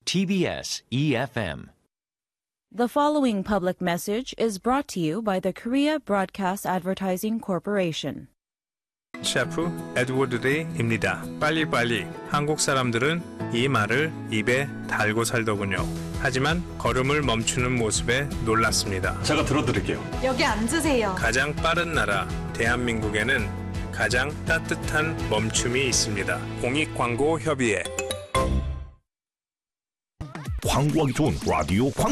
TBS EFM. The following public message is brought to you by the Korea Broadcast Advertising Corporation. 셰프 에드워드 데이입니다. 빨리빨리. 한국 사람들은 이 말을 입에 달고 살더군요. 하지만 걸음을 멈추는 모습에 놀랐습니다. 제가 들어드릴게요. 여기 앉으세요. 가장 빠른 나라 대한민국에는 가장 따뜻한 멈춤이 있습니다. 공익광고협의회. 광고하기 좋은 라디오 광고.